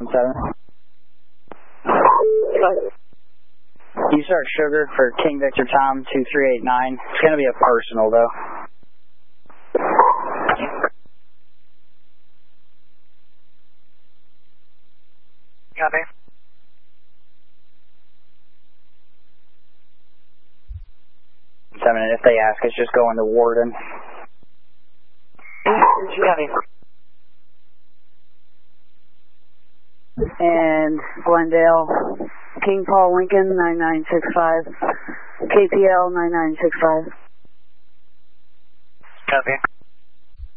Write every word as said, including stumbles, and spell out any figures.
seven. You start Sugar for King Victor Tom two three eight nine. It's going to be a personal, though. Copy. Seven, and if they ask, it's just going to Warden. Copy. And Glendale, King Paul Lincoln nine nine six five, K P L nine nine six five. Copy.